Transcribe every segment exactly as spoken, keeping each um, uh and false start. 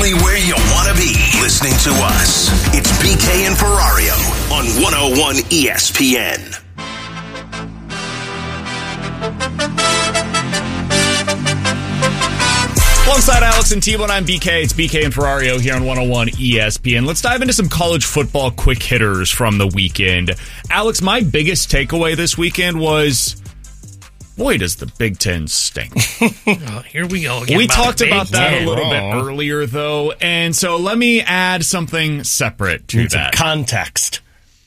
only where you want to be listening to us. It's B K and Ferrario on one oh one E S P N. Alongside Alex and T-Bone, I'm B K. It's B K and Ferrario here on one oh one E S P N. Let's dive into some college football quick hitters from the weekend. Alex, my biggest takeaway this weekend was, boy, does the Big Ten stink. Oh, here we go again. We about talked about that Ten. a little bit Oh. earlier, though, and so let me add something separate to Need some that. context.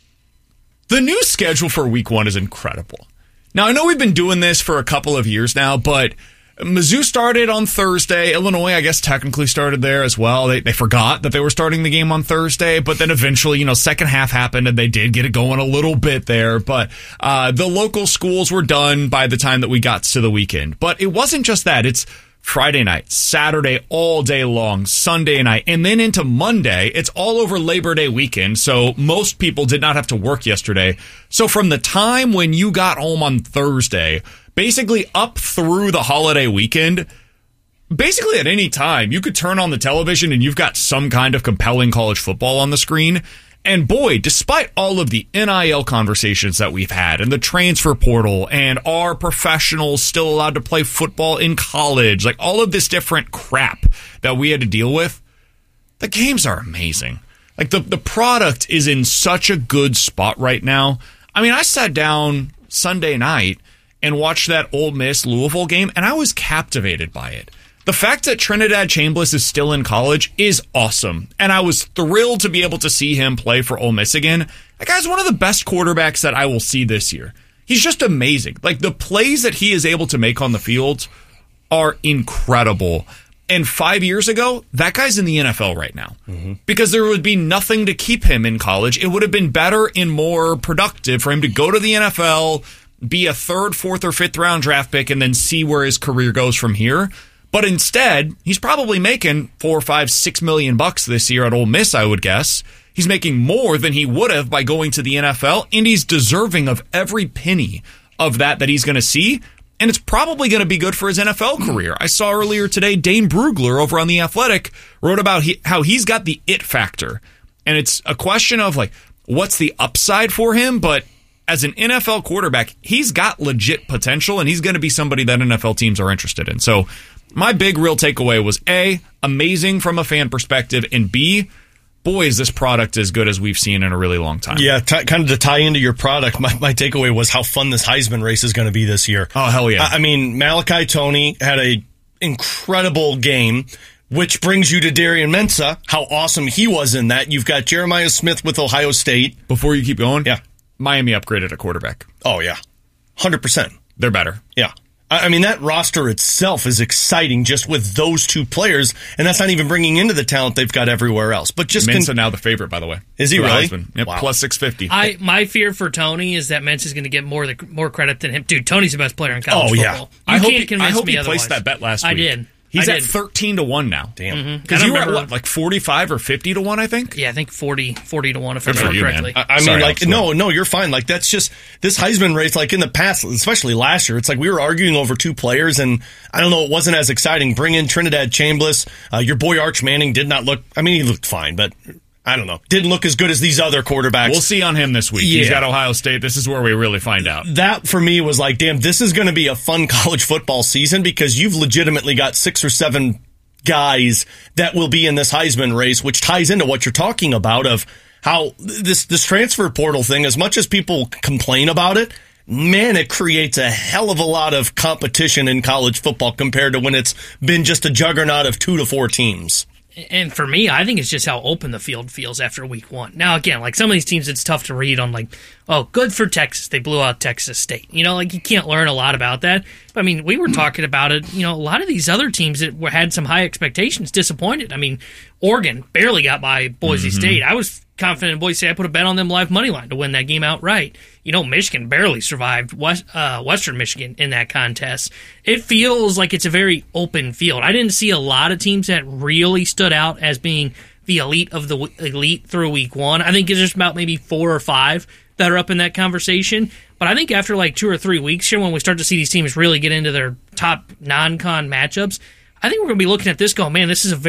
The new schedule for week one is incredible. Now, I know we've been doing this for a couple of years now, but Mizzou started on Thursday. Illinois, I guess, technically started there as well. They they forgot that they were starting the game on Thursday, but then eventually, you know, second half happened and they did get it going a little bit there. But uh, the local schools were done by the time that we got to the weekend. But it wasn't just that. It's Friday night, Saturday all day long, Sunday night, and then into Monday. It's all over Labor Day weekend, so most people did not have to work yesterday. So from the time when you got home on Thursday, basically up through the holiday weekend, basically at any time, you could turn on the television and you've got some kind of compelling college football on the screen. And boy, despite all of the N I L conversations that we've had and the transfer portal and are professionals still allowed to play football in college, like all of this different crap that we had to deal with, the games are amazing. Like the, the product is in such a good spot right now. I mean, I sat down Sunday night and watched that Ole Miss Louisville game, and I was captivated by it. The fact that Trinidad Chambliss is still in college is awesome, and I was thrilled to be able to see him play for Ole Miss again. That guy's one of the best quarterbacks that I will see this year. He's just amazing. Like, the plays that he is able to make on the field are incredible. And five years ago, that guy's in the N F L right now. Mm-hmm. Because there would be nothing to keep him in college. It would have been better and more productive for him to go to the N F L, be a third, fourth, or fifth round draft pick, and then see where his career goes from here. But instead, he's probably making four, five, six million bucks this year at Ole Miss, I would guess. He's making more than he would have by going to the N F L, and he's deserving of every penny of that that he's going to see. And it's probably going to be good for his N F L career. I saw earlier today, Dane Brugler over on The Athletic wrote about he, how he's got the it factor. And it's a question of, like, what's the upside for him? But as an N F L quarterback, he's got legit potential, and he's going to be somebody that N F L teams are interested in. So my big real takeaway was, A, amazing from a fan perspective, and B, boy, is this product as good as we've seen in a really long time. Yeah, t- kind of to tie into your product, my, my takeaway was how fun this Heisman race is going to be this year. Oh, hell yeah. I, I mean, Malachi Toney had a incredible game, which brings you to Darian Mensah, how awesome he was in that. You've got Jeremiah Smith with Ohio State. Before you keep going, Yeah. Miami upgraded at quarterback. Oh, yeah. one hundred percent. They're better. Yeah. I I mean, that roster itself is exciting just with those two players, and that's not even bringing into the talent they've got everywhere else. But just Mensah con- now the favorite, by the way. Is he for the really? Heisman. Yep, Wow. plus six fifty. I my fear for Tony is that Mensah's going to get more the, more credit than him. Dude, Tony's the best player in college Oh, yeah. football. You I hope can't he, convince I hope me he otherwise. placed that bet last I week. did. He's I at did. thirteen to one now. Damn. Mm-hmm. Because I you were remember- at what, like forty-five or fifty to one, I think? Yeah, I think forty, forty to one if Good I for remember you, correctly. man. I I mean, Sorry, like, Alex, no, no, you're fine. Like, that's just this Heisman race, like in the past, especially last year, it's like we were arguing over two players, and I don't know, it wasn't as exciting. Bring in Trinidad Chambliss. Uh, your boy Arch Manning did not look, I mean, he looked fine, but I don't know, didn't look as good as these other quarterbacks. We'll see on him this week. Yeah. He's got Ohio State. This is where we really find out. That, for me, was like, damn, this is going to be a fun college football season because you've legitimately got six or seven guys that will be in this Heisman race, which ties into what you're talking about of how this this transfer portal thing, as much as people complain about it, man, it creates a hell of a lot of competition in college football compared to when it's been just a juggernaut of two to four teams. And for me, I think it's just how open the field feels after week one. Now, again, like some of these teams, it's tough to read on like, oh, good for Texas. They blew out Texas State. You know, like you can't learn a lot about that. But I mean, we were talking about it. You know, a lot of these other teams that were, had some high expectations disappointed. I mean, Oregon barely got by Boise mm-hmm. State. I was confident in Boise State. I put a bet on them live money line to win that game outright. You know, Michigan barely survived West, uh, Western Michigan in that contest. It feels like it's a very open field. I didn't see a lot of teams that really stood out as being the elite of the w- elite through week one. I think it's just about maybe four or five that are up in that conversation. But I think after like two or three weeks here, when we start to see these teams really get into their top non-con matchups, I think we're going to be looking at this going, man, this is a very